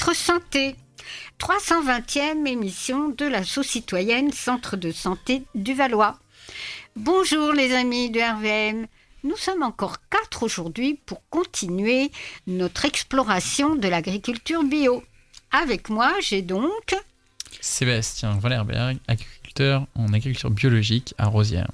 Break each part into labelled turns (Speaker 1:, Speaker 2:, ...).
Speaker 1: votre santé. 320e émission de l'asso citoyenne Centre de santé du Valois. Bonjour les amis de RVM. Nous sommes encore 4 aujourd'hui pour continuer notre exploration de l'agriculture bio. Avec moi, j'ai donc...
Speaker 2: Sébastien Vallerberg, agriculteur en agriculture biologique à Rosières.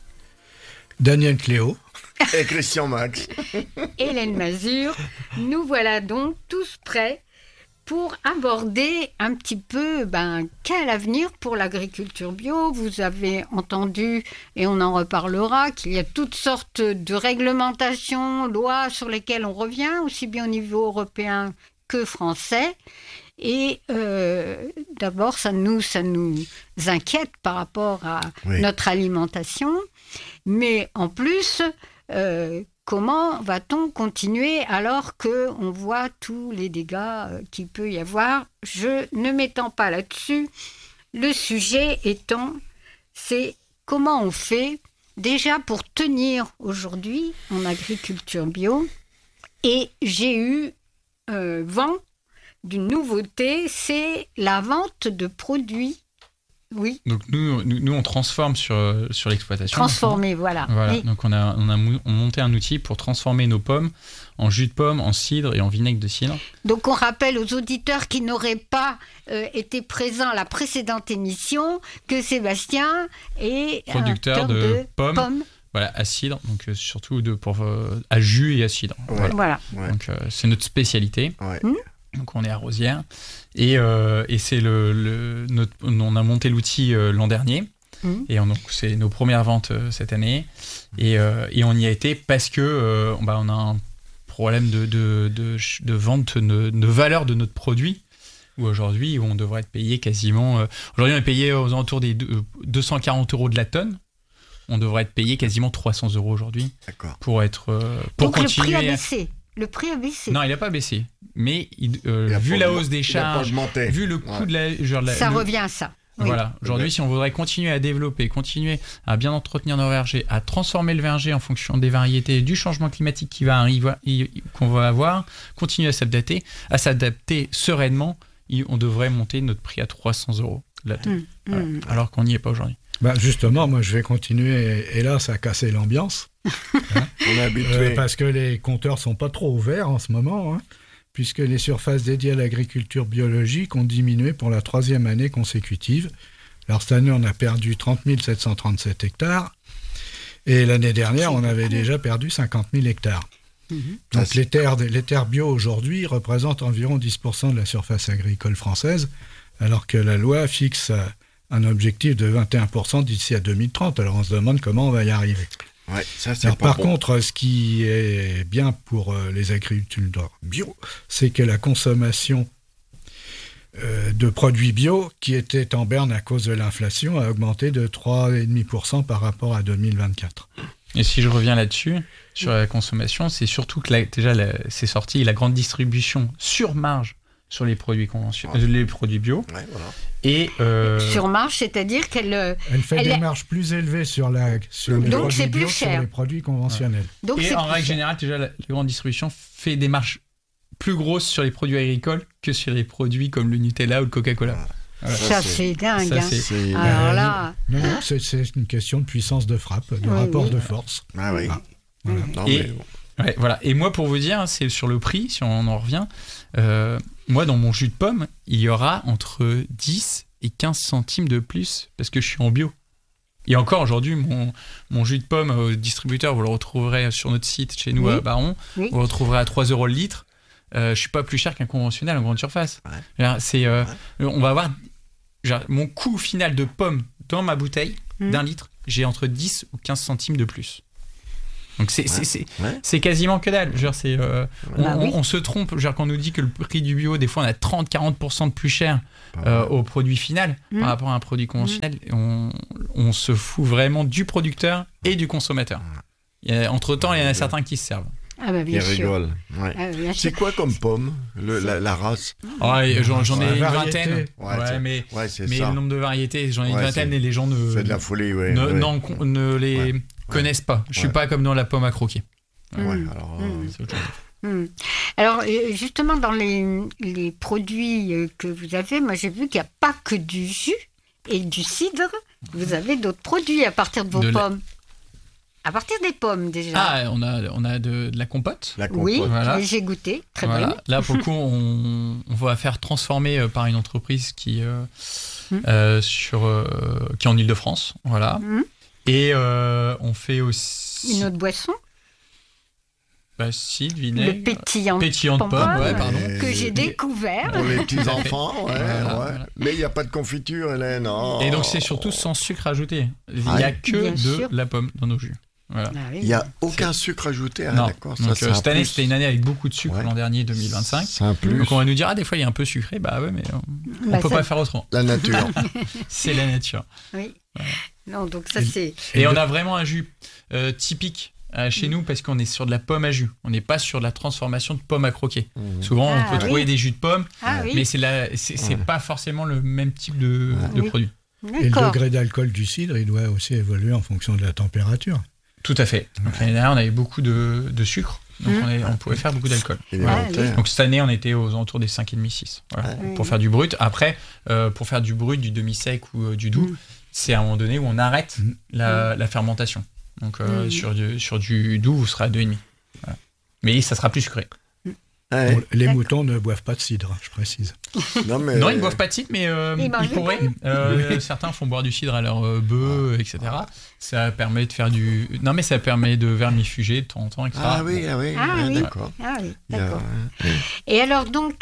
Speaker 3: Daniel Cléo.
Speaker 4: Et Christian Max.
Speaker 1: Hélène Mazur. Nous voilà donc tous prêts pour aborder un petit peu quel avenir pour l'agriculture bio. Vous avez entendu, et on en reparlera, qu'il y a toutes sortes de réglementations, lois sur lesquelles on revient, aussi bien au niveau européen que français. Et d'abord, ça nous inquiète par rapport à notre alimentation. Mais en plus, comment va-t-on continuer alors qu'on voit tous les dégâts qu'il peut y avoir? Je ne m'étends pas là-dessus. Le sujet étant, c'est comment on fait déjà pour tenir aujourd'hui en agriculture bio. Et j'ai eu vent d'une nouveauté, c'est la vente de produits. Oui.
Speaker 2: Donc nous on transforme sur l'exploitation.
Speaker 1: Transformer, voilà.
Speaker 2: Oui. Donc on a monté un outil pour transformer nos pommes en jus de pomme, en cidre et en vinaigre de cidre.
Speaker 1: Donc on rappelle aux auditeurs qui n'auraient pas été présents à la précédente émission que Sébastien est
Speaker 2: producteur de pommes. Voilà, à cidre, donc surtout à jus et à cidre.
Speaker 1: Voilà.
Speaker 2: Donc c'est notre spécialité.
Speaker 4: Ouais.
Speaker 2: Donc on est à Rosières et c'est on a monté l'outil l'an dernier et donc c'est nos premières ventes cette année et on y a été parce que on a un problème de vente de valeur de notre produit où aujourd'hui on devrait être payé quasiment aujourd'hui on est payé aux alentours des 240 € de la tonne. On devrait être payé quasiment 300 € aujourd'hui.
Speaker 4: D'accord.
Speaker 2: Pour
Speaker 1: donc
Speaker 2: continuer.
Speaker 1: Le prix a baissé. Le prix a baissé.
Speaker 2: Non, il n'a pas baissé. Mais vu la hausse des charges, vu le coût de la...
Speaker 1: ça revient à ça.
Speaker 2: Voilà.
Speaker 1: Oui.
Speaker 2: Aujourd'hui, si on voudrait continuer à développer, continuer à bien entretenir nos vergers, à transformer le verger en fonction des variétés, du changement climatique qu'on va avoir, continuer à s'adapter sereinement, on devrait monter notre prix à 300 € la tonne. Alors qu'on n'y est pas aujourd'hui.
Speaker 3: Justement, moi je vais continuer, hélas, à casser l'ambiance.
Speaker 4: On est habitué.
Speaker 3: Parce que les compteurs sont pas trop ouverts en ce moment, puisque les surfaces dédiées à l'agriculture biologique ont diminué pour la 3e année consécutive. Alors cette année, on a perdu 30 737 hectares, et l'année dernière, on avait déjà perdu 50 000 hectares. Donc les terres bio aujourd'hui représentent environ 10% de la surface agricole française, alors que la loi fixe un objectif de 21% d'ici à 2030. Alors on se demande comment on va y arriver.
Speaker 4: Ouais, ça, c'est
Speaker 3: Alors,
Speaker 4: pas
Speaker 3: par
Speaker 4: bon.
Speaker 3: contre, ce qui est bien pour les agriculteurs bio, c'est que la consommation de produits bio, qui était en berne à cause de l'inflation, a augmenté de 3,5% par rapport à 2024.
Speaker 2: Et si je reviens là-dessus, sur la consommation, c'est surtout que c'est sorti la grande distribution sur marge sur les produits conventionnels, les produits bio.
Speaker 4: Ouais, voilà.
Speaker 2: Et
Speaker 1: sur marge, c'est-à-dire qu'elle
Speaker 3: fait des marges plus élevées sur les
Speaker 1: donc
Speaker 3: produits
Speaker 1: c'est plus
Speaker 3: bio
Speaker 1: cher.
Speaker 3: sur les produits conventionnels.
Speaker 1: Donc
Speaker 2: en règle générale, déjà, la grande distribution fait des marges plus grosses sur les produits agricoles que sur les produits comme le Nutella ou le Coca-Cola.
Speaker 4: Voilà.
Speaker 1: Ça, c'est dingue.
Speaker 4: Alors
Speaker 1: là...
Speaker 3: Non, c'est une question de puissance de frappe, de rapport de force.
Speaker 4: Ah oui.
Speaker 3: Voilà.
Speaker 4: Non,
Speaker 2: voilà. Et moi, pour vous dire, c'est sur le prix, si on en revient, moi, dans mon jus de pomme, il y aura entre 10 et 15 centimes de plus parce que je suis en bio. Et encore aujourd'hui, mon jus de pomme au distributeur, vous le retrouverez sur notre site chez nous à Baron, vous le retrouverez à 3 € le litre. Je ne suis pas plus cher qu'un conventionnel en grande surface. Ouais. On va avoir mon coût final de pomme dans ma bouteille d'un litre, j'ai entre 10 ou 15 centimes de plus. Donc c'est quasiment que dalle. On se trompe. Quand on nous dit que le prix du bio, des fois, on a 30-40% de plus cher au produit final par rapport à un produit conventionnel. On se fout vraiment du producteur et du consommateur. Entre-temps, il y en a certains qui se servent.
Speaker 1: Ah bah bien sûr.
Speaker 4: Rigole. Ouais. C'est quoi comme pomme, la race?
Speaker 2: J'en ai une vingtaine.
Speaker 4: Mais
Speaker 2: le nombre de variétés, j'en ai une vingtaine et les gens
Speaker 4: c'est de la folie,
Speaker 2: ne les connaissent pas. Je suis pas comme dans la pomme à croquer.
Speaker 4: Alors,
Speaker 2: c'est autre chose.
Speaker 1: Alors, justement, dans les produits que vous avez, moi j'ai vu qu'il n'y a pas que du jus et du cidre. Vous avez d'autres produits à partir de vos pommes. À partir des pommes, déjà.
Speaker 2: Ah, on a de la compote.
Speaker 1: Oui,
Speaker 2: voilà.
Speaker 1: J'ai goûté. Très bonne.
Speaker 2: Là, pour le coup, on va faire transformer par une entreprise qui est en Ile-de-France. Voilà. Et on fait aussi...
Speaker 1: Une autre boisson
Speaker 2: cidre, vinaigre.
Speaker 1: Le pétillant
Speaker 2: de pomme, pardon.
Speaker 1: Que j'ai découvert.
Speaker 4: Pour les petits-enfants, voilà. Mais il n'y a pas de confiture, Hélène. Oh.
Speaker 2: Et donc, c'est surtout sans sucre ajouté. Il n'y a que de la pomme dans nos jus. Voilà.
Speaker 4: Il n'y a aucun sucre ajouté.
Speaker 2: Non.
Speaker 4: D'accord.
Speaker 2: Donc, cette année, c'était une année avec beaucoup de sucre. L'an dernier, 2025.
Speaker 4: C'est un plus.
Speaker 2: Donc, on va nous dire, des fois, il y a un peu sucré. Bah ouais, mais on ne peut pas faire autrement.
Speaker 4: La nature.
Speaker 2: C'est la nature.
Speaker 1: Oui. Voilà. Non, donc ça, c'est...
Speaker 2: Et on a vraiment un jus typique chez nous parce qu'on est sur de la pomme à jus. On n'est pas sur de la transformation de pomme à croquer. Souvent, on peut trouver des jus de pomme, mais c'est pas forcément le même type de produit.
Speaker 3: Et le degré d'alcool du cidre, il doit aussi évoluer en fonction de la température.
Speaker 2: Tout à fait. Donc, l'année dernière, on avait beaucoup de sucre. Donc, on pouvait faire beaucoup d'alcool. Donc, cette année, on était aux alentours des 5,5-6. Voilà, pour faire du brut. Après, pour faire du brut, du demi-sec ou du doux, c'est à un moment donné où on arrête la fermentation. Donc, sur du doux, vous serez à 2,5. Voilà. Mais ça sera plus sucré.
Speaker 3: Bon, les moutons ne boivent pas de cidre, je précise.
Speaker 2: Non, ils ne boivent pas de cidre, mais ils pourraient. Certains font boire du cidre à leur bœuf, etc. Ça permet de faire ça permet de vermifuger de temps en temps, etc.
Speaker 4: Ah oui, d'accord.
Speaker 1: D'accord. Et alors, donc,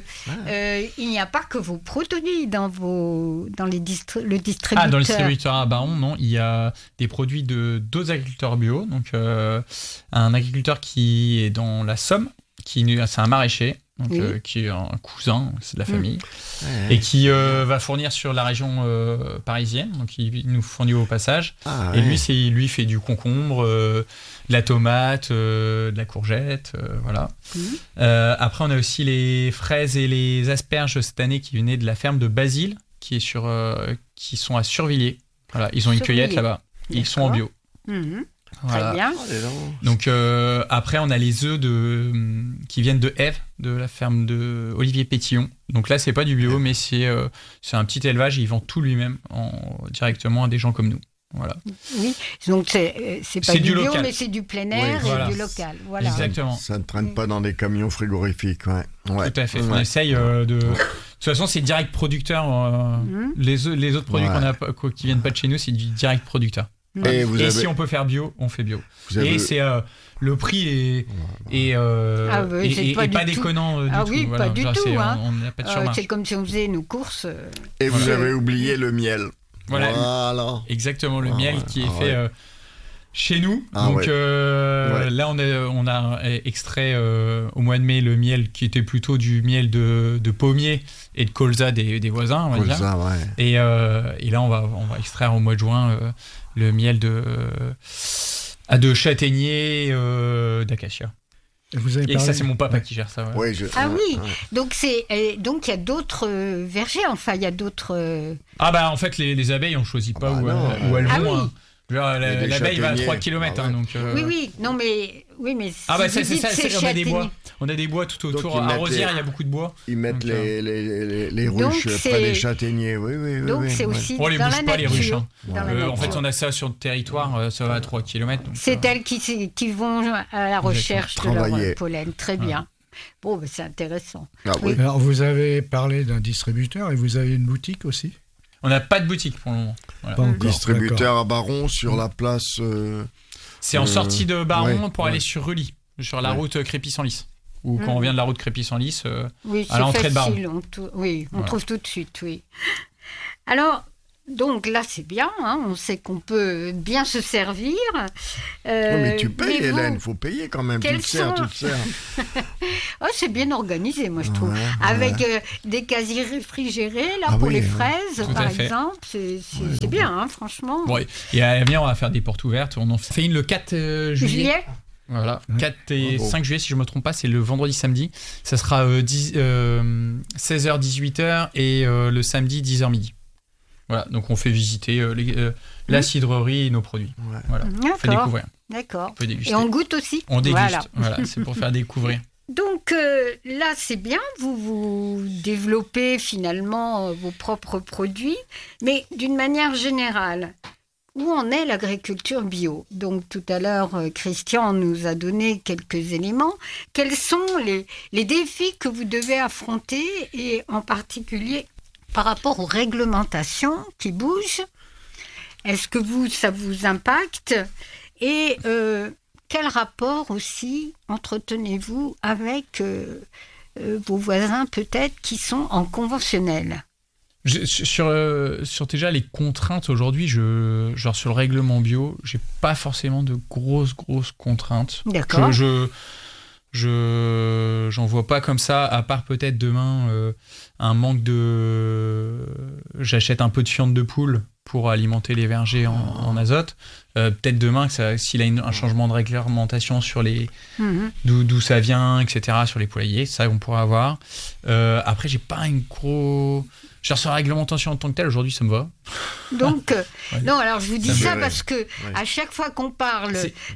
Speaker 1: il n'y a pas que vos produits dans le distributeur.
Speaker 2: Ah, dans le distributeur à Baron, non. Il y a des produits d'autres agriculteurs bio. Donc, un agriculteur qui est dans la Somme, c'est un maraîcher, donc, qui est un cousin, c'est de la famille, et qui va fournir sur la région parisienne, donc il nous fournit au passage. Lui, il fait du concombre, de la tomate, de la courgette, voilà. Après, on a aussi les fraises et les asperges cette année qui venaient de la ferme de Basile, qui sont à Survilliers. Voilà, ils ont une cueillette là-bas, et ils sont en bio.
Speaker 1: Voilà. Très bien.
Speaker 2: Donc après on a les œufs qui viennent de Ève, de la ferme de Olivier Pétillon. Donc là c'est pas du bio mais c'est un petit élevage et il vend tout lui-même directement à des gens comme nous. Voilà.
Speaker 1: Oui, donc c'est pas du bio local. Mais c'est du plein air et du local. Voilà.
Speaker 2: Exactement.
Speaker 4: Ça ne traîne pas dans des camions frigorifiques.
Speaker 2: Tout à fait. On essaye de toute façon c'est direct producteur. Les autres produits qui viennent pas de chez nous c'est du direct producteur. Et si on peut faire bio, on fait bio. Et c'est le prix est pas déconnant du tout.
Speaker 1: Oui, pas du tout.
Speaker 2: On n'a pas de surmarge.
Speaker 1: C'est comme si on faisait nos courses.
Speaker 4: Et vous avez oublié le miel.
Speaker 2: Voilà. Exactement, le miel qui est fait chez nous. Donc là, on a extrait au mois de mai le miel qui était plutôt du miel de pommier et de colza des voisins, on va dire. Et là, on va extraire au mois de juin le miel de châtaignier, d'acacia. Et ça, c'est mon papa qui gère ça.
Speaker 1: Donc il y a d'autres vergers, enfin il y a d'autres...
Speaker 2: en fait les abeilles on choisit pas où elles vont. L'abeille va à 3 km.
Speaker 1: Oui, mais
Speaker 2: on a des bois tout autour. À Rosières, il y a beaucoup de bois.
Speaker 4: Ils mettent les ruches près des châtaigniers.
Speaker 1: Donc c'est aussi
Speaker 2: on les
Speaker 1: dans
Speaker 2: bouge
Speaker 1: la
Speaker 2: pas,
Speaker 1: nature.
Speaker 2: les ruches. En fait, on a ça sur le territoire, ça va à 3 km.
Speaker 1: C'est elles qui vont à la recherche de leur pollen. Très bien. Bon, c'est intéressant.
Speaker 3: Alors, vous avez parlé d'un distributeur et vous avez une boutique aussi ?
Speaker 2: On n'a pas de boutique pour le moment.
Speaker 3: Pas encore,
Speaker 4: distributeur à Baron sur la place.
Speaker 2: C'est en sortie de Baron pour aller sur Rully, sur la route Crépy-Senlis. Ou quand on vient de la route Crépy-Senlis, à l'entrée de Baron.
Speaker 1: On trouve tout de suite, oui. Alors, donc là, c'est bien, on sait qu'on peut bien se servir.
Speaker 4: Mais tu payes, Hélène, il faut payer quand même. Tu te sers.
Speaker 1: C'est bien organisé, moi, je trouve. Avec des casiers réfrigérés, pour les fraises, par exemple. C'est bien, franchement.
Speaker 2: Et à l'avenir, on va faire des portes ouvertes. On en fait une le 4 juillet. Voilà, 4 et 5 juillet, si je ne me trompe pas, c'est le vendredi-samedi. Ça sera 16h-18h et le samedi 10h midi. Voilà, donc on fait visiter la cidrerie et nos produits.
Speaker 4: Ouais.
Speaker 2: Voilà, on fait découvrir.
Speaker 1: D'accord.
Speaker 2: On peut déguster.
Speaker 1: Et on goûte aussi.
Speaker 2: On déguste, voilà c'est pour faire découvrir.
Speaker 1: Donc là, c'est bien, vous développez finalement vos propres produits, mais d'une manière générale, où en est l'agriculture bio? Donc tout à l'heure, Christian nous a donné quelques éléments. Quels sont les défis que vous devez affronter, et en particulier par rapport aux réglementations qui bougent? Est-ce que ça vous impacte? Et quel rapport aussi entretenez-vous avec vos voisins peut-être qui sont en conventionnel?
Speaker 2: Sur déjà les contraintes aujourd'hui, genre sur le règlement bio, j'ai pas forcément de grosses contraintes.
Speaker 1: D'accord.
Speaker 2: J'en vois pas comme ça, à part peut-être demain un manque de... J'achète un peu de fiente de poule pour alimenter les vergers en azote. Peut-être demain, s'il a un changement de réglementation sur d'où ça vient, etc., sur les poulaillers, ça on pourra avoir. Après, j'ai pas une gros... Sur la réglementation en tant que telle, aujourd'hui, ça me va.
Speaker 1: Donc,
Speaker 2: Ouais.
Speaker 1: non, alors je vous dis ça parce que
Speaker 4: Ouais.
Speaker 1: à chaque fois qu'on parle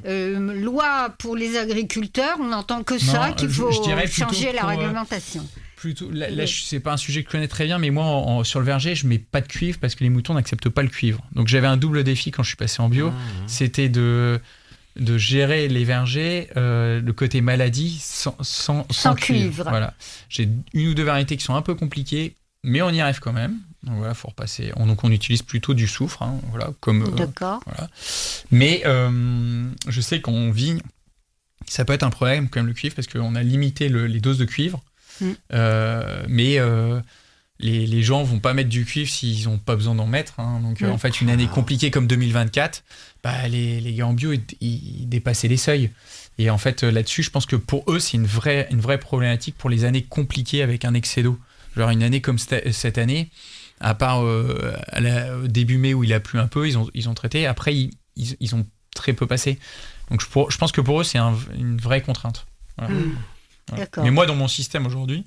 Speaker 1: loi pour les agriculteurs, on n'entend que ça,
Speaker 2: Non,
Speaker 1: qu'il
Speaker 2: je
Speaker 1: faut
Speaker 2: dirais plutôt
Speaker 1: changer la
Speaker 2: pour,
Speaker 1: réglementation.
Speaker 2: Plutôt, là, c'est pas un sujet que je connais très bien, mais moi, sur le verger, je mets pas de cuivre parce que les moutons n'acceptent pas le cuivre. Donc j'avais un double défi quand je suis passé en bio, c'était de gérer les vergers, le côté maladie sans cuivre. Voilà. J'ai une ou deux variétés qui sont un peu compliquées, mais on y arrive quand même. Donc voilà, faut repasser. Donc on utilise plutôt du soufre, hein, voilà, comme.
Speaker 1: D'accord.
Speaker 2: Voilà. Mais je sais qu'en vigne, ça peut être un problème quand même le cuivre parce qu'on a limité les doses de cuivre. Mais les gens vont pas mettre du cuivre s'ils n'ont pas besoin d'en mettre. Hein. Donc en fait, une année compliquée comme 2024, les gars en bio ils dépassaient les seuils. Et en fait là-dessus, je pense que pour eux, c'est une vraie problématique pour les années compliquées avec un excès d'eau. Genre une année comme cette année, à part au début mai où il a plu un peu, ils ont traité. Après, ils ont très peu passé. Donc je pense que pour eux, c'est une vraie contrainte. Voilà. Voilà.
Speaker 1: D'accord.
Speaker 2: Mais moi, dans mon système aujourd'hui,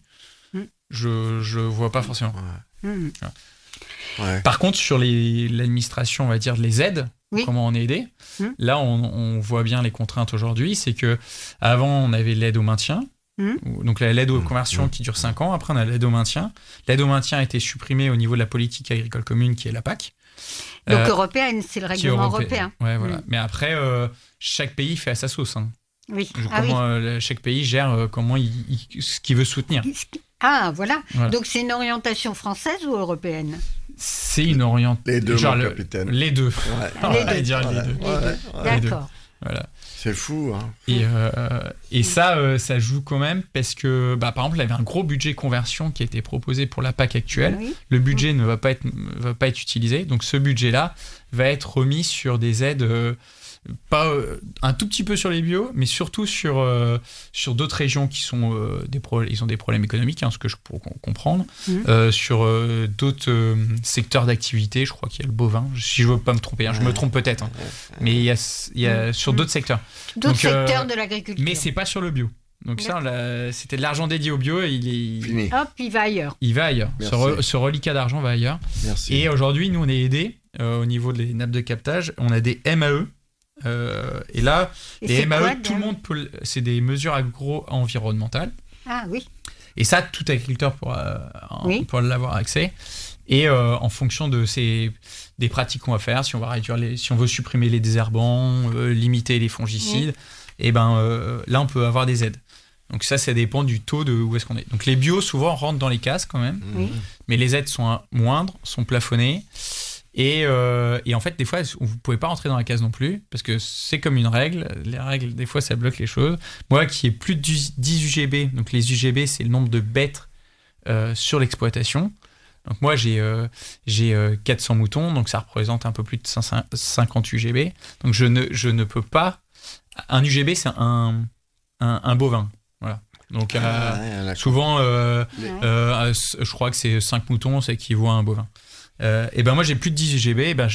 Speaker 2: je vois pas forcément.
Speaker 4: Ouais. Ouais.
Speaker 2: Par contre, sur l'administration, on va dire les aides, comment on est aidé, là, on voit bien les contraintes aujourd'hui. C'est que avant, on avait l'aide au maintien. Donc l'aide aux conversions qui dure 5 ans, après on a l'aide au maintien. L'aide au maintien a été supprimée au niveau de la politique agricole commune qui est la PAC.
Speaker 1: Donc européenne, c'est le règlement européen.
Speaker 2: Ouais, voilà. Mais après, chaque pays fait à sa sauce. Hein.
Speaker 1: Oui.
Speaker 2: Chaque pays gère comment ce qu'il veut soutenir.
Speaker 1: Ah, voilà. Donc c'est une orientation française ou européenne?
Speaker 2: C'est une orientation.
Speaker 4: Les deux, mon capitaine.
Speaker 2: Les deux.
Speaker 4: Ouais.
Speaker 2: On va dire les deux.
Speaker 1: D'accord.
Speaker 2: Voilà.
Speaker 4: C'est fou, hein.
Speaker 2: Et ça joue quand même parce que, par exemple, il y avait un gros budget conversion qui a été proposé pour la PAC actuelle. Oui. Le budget ne va pas être utilisé. Donc, ce budget-là va être remis sur des aides, pas un tout petit peu sur les bio, mais surtout sur d'autres régions qui sont ils ont des problèmes économiques, ce que je peux comprendre. Sur d'autres secteurs d'activité, je crois qu'il y a le bovin. Si je ne veux pas me tromper, je me trompe peut-être. Mais il y a sur d'autres secteurs.
Speaker 1: D'autres secteurs de l'agriculture.
Speaker 2: Mais c'est pas sur le bio. Donc ça, c'était de l'argent dédié au bio et
Speaker 4: Fini.
Speaker 1: Hop, il va ailleurs.
Speaker 2: Il va ailleurs. Ce reliquat d'argent va ailleurs.
Speaker 4: Merci.
Speaker 2: Et aujourd'hui, nous, on est aidés au niveau des nappes de captage. On a des MAE. Et là, les MAE, tout le monde peut. C'est des mesures agro-environnementales.
Speaker 1: Ah oui.
Speaker 2: Et ça, tout agriculteur pourra l'avoir accès. Et en fonction des pratiques qu'on va faire, si on veut supprimer les désherbants, limiter les fongicides, et là on peut avoir des aides. Donc ça dépend du taux de où est-ce qu'on est. Donc les bios souvent rentrent dans les cases quand même, mais les aides sont moindres, sont plafonnées. Et en fait, des fois, vous ne pouvez pas rentrer dans la case non plus, parce que c'est comme une règle. Les règles, des fois, ça bloque les choses. Moi, qui ai plus de 10 UGB, donc les UGB, c'est le nombre de bêtes sur l'exploitation. Donc moi, j'ai 400 moutons, donc ça représente un peu plus de 50 UGB. Donc je ne peux pas... Un UGB, c'est un bovin. Voilà. Donc souvent, je crois que c'est 5 moutons, ça équivaut à un bovin. Et moi, j'ai plus de 10 UGB,